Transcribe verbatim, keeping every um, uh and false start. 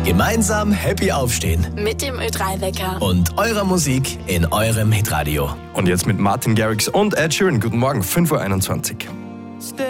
Gemeinsam happy aufstehen. Mit dem Ö drei Wecker. Und eurer Musik in eurem Hitradio. Und jetzt mit Martin Garrix und Ed Sheeran. Guten Morgen, fünf Uhr einundzwanzig.